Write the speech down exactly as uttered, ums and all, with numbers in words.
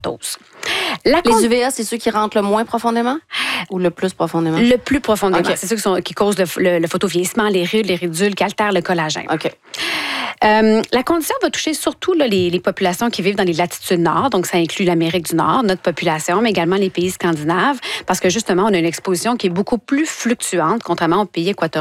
dose. La Les U V A, c'est ceux qui rentrent le moins profondément ou le plus profondément? Le plus profondément. Okay. C'est ceux qui, sont, qui causent le, le, le photovieillissement, les rides, les ridules, qui altèrent le collagène. OK. Euh, la condition va toucher surtout là, les, les populations qui vivent dans les latitudes nord, donc ça inclut l'Amérique du Nord, notre population, mais également les pays scandinaves, parce que justement, on a une exposition qui est beaucoup plus fluctuante, contrairement aux pays équatoriaux.